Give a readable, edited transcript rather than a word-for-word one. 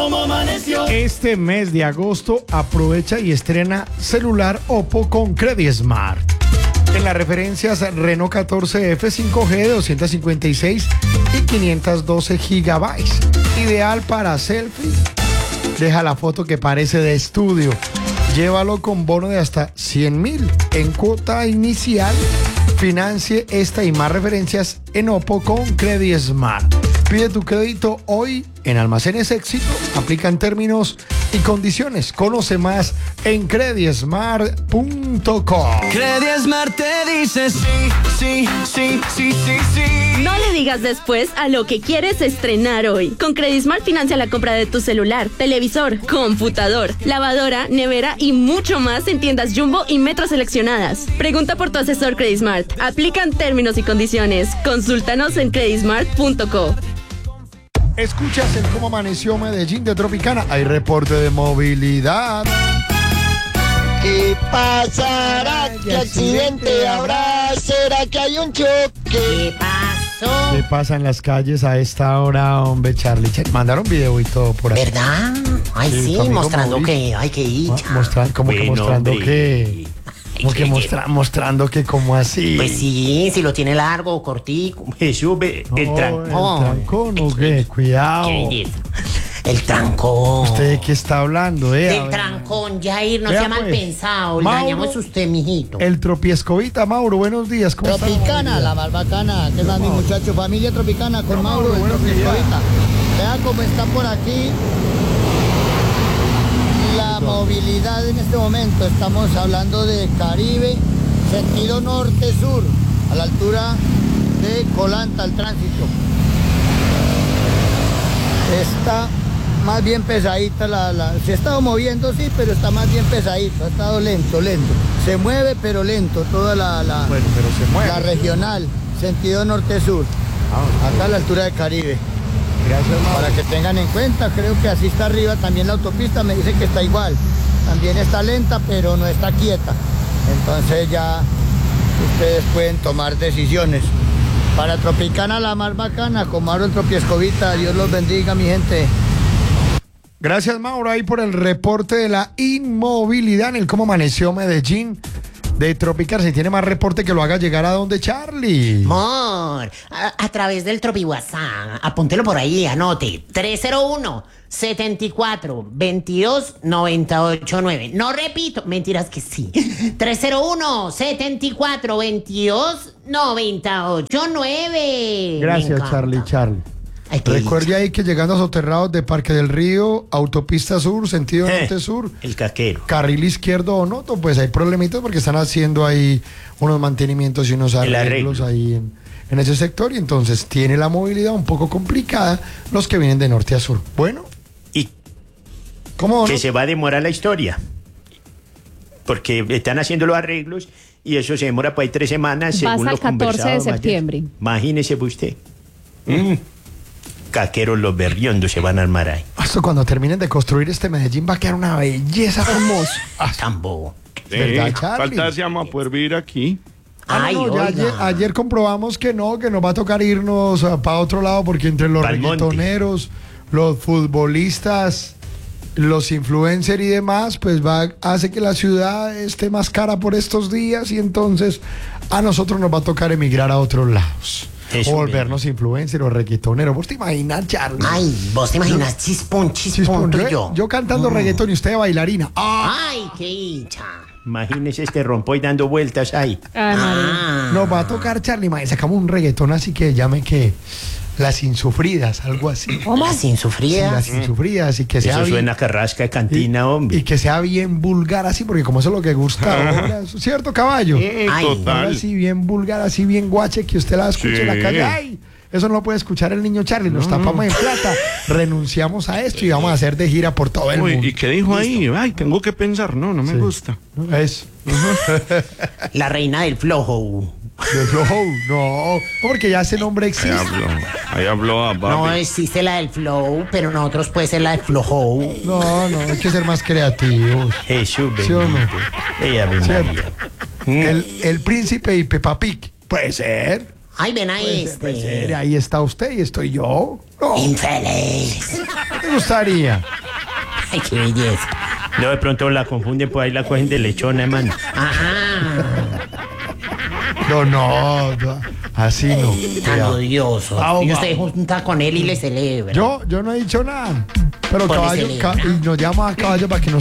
cómo amaneció. Este mes de agosto aprovecha y estrena celular Oppo con CrediSmart. En las referencias Reno 14F 5G de 256 y 512 gigabytes. Ideal para selfie. Deja la foto que parece de estudio. Llévalo con bono de hasta 100,000 en cuota inicial. Financie esta y más referencias en Oppo con CrediSmart. Pide tu crédito hoy en Almacenes Éxito. Aplica en términos y condiciones. Conoce más en credismart.com. CrediSmart te dice sí, sí, sí, sí, sí, sí. No le digas después a lo que quieres estrenar hoy. Con CrediSmart financia la compra de tu celular, televisor, computador, lavadora, nevera y mucho más en tiendas Jumbo y Metro seleccionadas. Pregunta por tu asesor CrediSmart. Aplican términos y condiciones. Consúltanos en credismart.co. Escuchas el Cómo Amaneció Medellín de Tropicana. Hay reporte de movilidad. ¿Qué pasará? ¿Qué accidente habrá? ¿Será que hay un choque? ¿Qué pasó? ¿Qué pasa en las calles a esta hora, hombre, Charlie? Mandaron video y todo por ahí. ¿Verdad? Ay, Sí, sí, tu amigo mostrando Mauricio. que, ay, qué dicha. Como que Bueno, mostrando hombre. que... Como que mostrando que como así. Pues sí, si lo tiene largo o cortico. Jesús, ve, No, el el trancón. trancón, ¿o qué? Cuidado. ¿Qué dice? El trancón. ¿Usted de qué está hablando, A Del ver. trancón, Jair, no Vea, sea mal pues, pensado. Le Mauro, dañamos usted, mijito. El tropiescobita, Mauro, buenos días. ¿Cómo está? Tropicana, la más bacana. ¿Qué más, mi muchacho? Familia Tropicana con Mauro, el Tropiscovita. Vean cómo está por aquí la movilidad en este momento. Estamos hablando de Caribe, sentido norte-sur, a la altura de Colanta, el tránsito. Está más bien pesadita se ha estado moviendo, sí, pero está más bien pesadito, ha estado lento. Se mueve, pero lento, toda Bueno, pero se mueve. la regional, sentido norte-sur, acá a la altura de Caribe. Gracias, Mauro. Para que tengan en cuenta, creo que así está arriba también la autopista, me dice que está igual. También está lenta, pero no está quieta. Entonces ya ustedes pueden tomar decisiones. Para Tropicana, la más bacana, con Mauro el Tropiescovita. Dios los bendiga, mi gente. Gracias, Mauro, ahí por el reporte de la inmovilidad en el Cómo Amaneció Medellín de Tropical. Si tiene más reporte, que lo haga llegar a donde, Charlie. Amor, a través del Tropi WhatsApp, apúntelo por ahí, anote. 301-74-22-989. No repito, mentiras que sí. 301-74-22-989. Gracias, Charlie. Ay, qué Recuerde ahí que llegando a Soterrados de Parque del Río, autopista sur, sentido norte-sur, El caquero. carril izquierdo o noto, pues hay problemitas porque están haciendo ahí unos mantenimientos y unos El arreglos arreglo. ahí en ese sector, y entonces tiene la movilidad un poco complicada los que vienen de norte a sur. Bueno, Y ¿cómo no? que se va a demorar la historia. Porque están haciendo los arreglos y eso se demora por ahí 3 semanas. Vas según al lo 14 de conversado ayer. septiembre. Imagínese usted. Caqueros los berriondos se van a armar ahí. Esto cuando terminen de construir este Medellín va a quedar una belleza hermosa. Tan bobo. ¿Verdad, Charlie? Falta si vamos a poder vivir aquí. Ah, no, ya oiga. ayer comprobamos que nos va a tocar irnos para otro lado porque entre los Pa'l monte. reggaetoneros, los futbolistas, los influencers y demás, pues hace que la ciudad esté más cara por estos días, y entonces a nosotros nos va a tocar emigrar a otros lados. Eso O volvernos influencers o reggaetoneros. ¿Vos te imaginas, Charlie? Ay, vos te imaginas, chispón, Chispón, tú y yo. yo cantando reggaetón y usted bailarina. Ay, qué dicha. Imagínese este rompoy dando vueltas ahí. Ay, María. Ah. Nos va a tocar, Charlie, sacamos un reggaetón así que llame que Las Insufridas, algo así. Las insufridas. Las Insufridas, y que sea Eso bien, suena a carrasca de cantina, hombre. y que sea bien vulgar así, porque como eso es lo que gusta ahora, ¿cierto, caballo? Ay, Ahora Total. sí, bien vulgar, así bien guache, que usted la escuche en la Sí. calle. ¡Ay! Eso no lo puede escuchar el niño Charlie, nos tapamos en plata, renunciamos a esto y vamos a hacer de gira por todo el Uy, mundo. ¿y qué dijo ahí? Ay, tengo que pensar. No, no me Sí. gusta. Eso. la reina del flojo. De flow, no, porque ya ese nombre existe. Ahí habló a No Babi. existe la del flow, pero nosotros puede ser la del flojo. No, hay que ser más creativos. Jesús, ¿Sí o no? bendito. Ella me ¿Cierto? María. El príncipe y Peppa Pig. Puede ser. Ay, ven ahí Ahí está usted y estoy yo. No, Infeliz. me gustaría. Ay, qué belleza. No, de pronto la confunden, pues ahí la cogen de lechona, hermano. No, así no. Tan Cuidado. odioso. Ah, Y va. usted junta con él y le celebra. Yo no he dicho nada. Pero Pues le caballo, celebra. y nos llama a caballo para que nos